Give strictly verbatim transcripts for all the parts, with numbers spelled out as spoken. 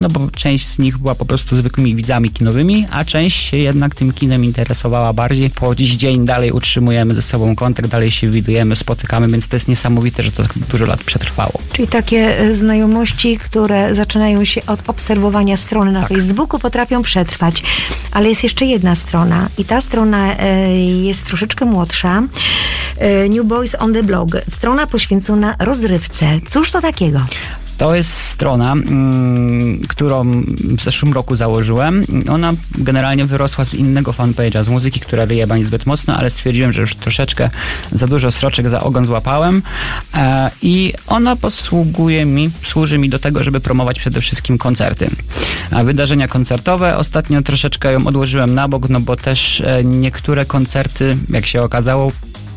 no bo część z nich była po prostu zwykłymi widzami kinowymi, a część się jednak tym kinem interesowała bardziej. Po dziś dzień dalej utrzymujemy ze sobą kontakt, dalej się widujemy, spotykamy, więc to jest niesamowite, że to dużo lat przetrwało. Czyli takie znajomości, które zaczynają się od obserwowania strony na Tak. Facebooku, potrafią przetrwać. Ale jest jeszcze jedna strona i ta strona e, jest troszeczkę młodsza. E, New Boys on the Block. Strona poświęcona rozrywce. Cóż to takiego? To jest strona, mm, którą w zeszłym roku założyłem. Ona generalnie wyrosła z innego fanpage'a, z muzyki, która wyjeba niezbyt mocno, ale stwierdziłem, że już troszeczkę za dużo sroczek za ogon złapałem e, i ona posługuje mi, służy mi do tego, żeby promować przede wszystkim koncerty. A wydarzenia koncertowe, ostatnio troszeczkę ją odłożyłem na bok, no bo też e, niektóre koncerty, jak się okazało,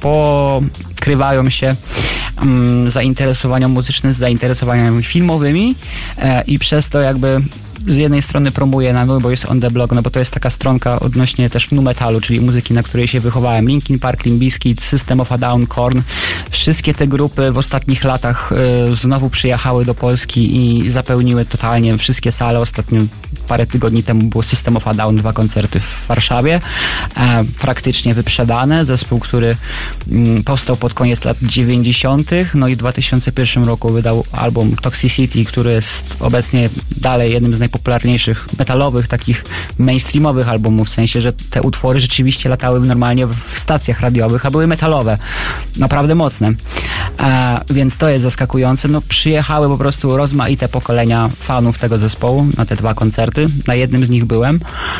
pokrywają się um, zainteresowania muzyczne z zainteresowaniami filmowymi e, i przez to jakby z jednej strony promuję na New Boys on the Block, no bo to jest taka stronka odnośnie też nu metalu, czyli muzyki, na której się wychowałem. Linkin Park, Limp Bizkit, System of a Down, Korn. Wszystkie te grupy w ostatnich latach y, znowu przyjechały do Polski i zapełniły totalnie wszystkie sale. Ostatnio parę tygodni temu było System of a Down, dwa koncerty w Warszawie. E, praktycznie wyprzedane. Zespół, który mm, powstał pod koniec lat dziewięćdziesiątych. No i w dwa tysiące pierwszym roku wydał album Toxicity, który jest obecnie dalej jednym z najpopularniejszych metalowych, takich mainstreamowych albumów, w sensie, że te utwory rzeczywiście latały normalnie w stacjach radiowych, a były metalowe. Naprawdę mocne. E, więc to jest zaskakujące. No, przyjechały po prostu rozmaite pokolenia fanów tego zespołu na te dwa koncerty. Na jednym z nich byłem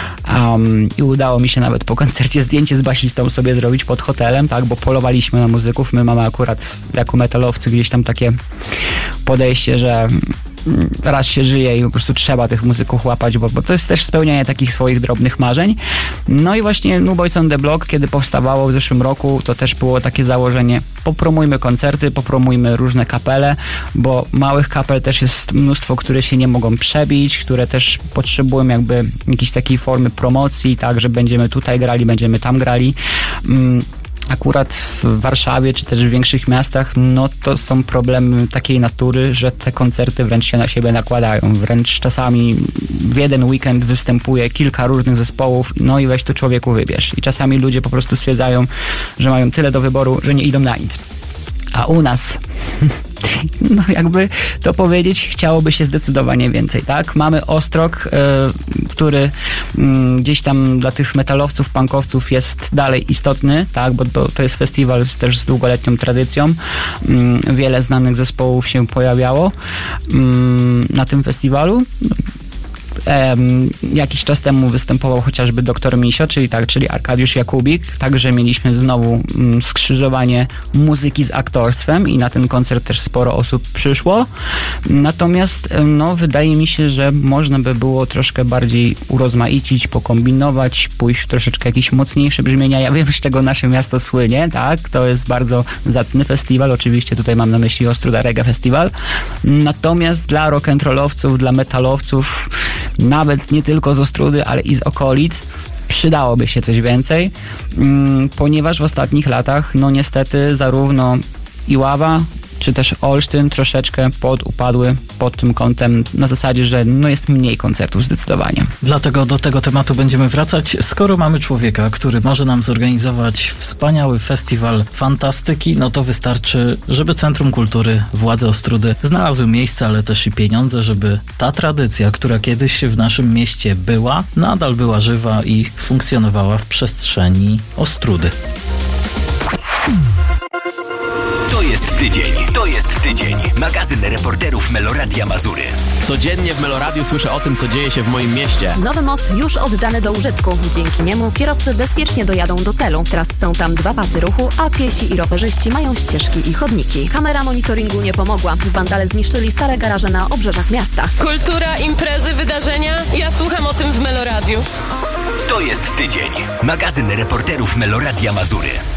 um, i udało mi się nawet po koncercie zdjęcie z basistą sobie zrobić pod hotelem, tak, bo polowaliśmy na muzyków. My mamy akurat jako metalowcy gdzieś tam takie podejście, że raz się żyje i po prostu trzeba tych muzyków łapać, bo, bo to jest też spełnianie takich swoich drobnych marzeń. No i właśnie New Boys on the Block, kiedy powstawało w zeszłym roku, to też było takie założenie: popromujmy koncerty, popromujmy różne kapele, bo małych kapel też jest mnóstwo, które się nie mogą przebić, które też potrzebują jakby jakiejś takiej formy promocji, tak, że będziemy tutaj grali, będziemy tam grali. Mm. Akurat w Warszawie, czy też w większych miastach, no to są problemy takiej natury, że te koncerty wręcz się na siebie nakładają. Wręcz czasami w jeden weekend występuje kilka różnych zespołów, no i weź tu człowieku wybierz. I czasami ludzie po prostu stwierdzają, że mają tyle do wyboru, że nie idą na nic. A u nas... No jakby to powiedzieć, chciałoby się zdecydowanie więcej, tak? Mamy Ostrog, y, który y, gdzieś tam dla tych metalowców, punkowców jest dalej istotny, tak? Bo to, to jest festiwal też z długoletnią tradycją. Y, wiele znanych zespołów się pojawiało y, na tym festiwalu. Um, jakiś czas temu występował chociażby doktor Misio, czyli tak, czyli Arkadiusz Jakubik. Także mieliśmy znowu um, skrzyżowanie muzyki z aktorstwem i na ten koncert też sporo osób przyszło. Natomiast no, wydaje mi się, że można by było troszkę bardziej urozmaicić, pokombinować, pójść w troszeczkę jakieś mocniejsze brzmienia. Ja wiem, z czego nasze miasto słynie, tak? To jest bardzo zacny festiwal. Oczywiście tutaj mam na myśli Ostruda Reggae Festival. Natomiast dla rock'n'rollowców, dla metalowców, nawet nie tylko z Ostrudy, ale i z okolic, przydałoby się coś więcej, ponieważ w ostatnich latach, no niestety, zarówno Iława, czy też Olsztyn troszeczkę podupadły pod tym kątem, na zasadzie, że no jest mniej koncertów zdecydowanie. Dlatego do tego tematu będziemy wracać. Skoro mamy człowieka, który może nam zorganizować wspaniały festiwal fantastyki, no to wystarczy, żeby Centrum Kultury, władze Ostrudy znalazły miejsce, ale też i pieniądze, żeby ta tradycja, która kiedyś w naszym mieście była, nadal była żywa i funkcjonowała w przestrzeni Ostrudy. To jest tydzień, to jest tydzień. Magazyn reporterów Meloradia Mazury. Codziennie w Meloradiu słyszę o tym, co dzieje się w moim mieście. Nowy most już oddany do użytku. Dzięki niemu kierowcy bezpiecznie dojadą do celu. Teraz są tam dwa pasy ruchu, a piesi i rowerzyści mają ścieżki i chodniki. Kamera monitoringu nie pomogła. Wandale zniszczyli stare garaże na obrzeżach miasta. Kultura, imprezy, wydarzenia. Ja słucham o tym w Meloradiu. To jest tydzień. Magazyn reporterów Meloradia Mazury.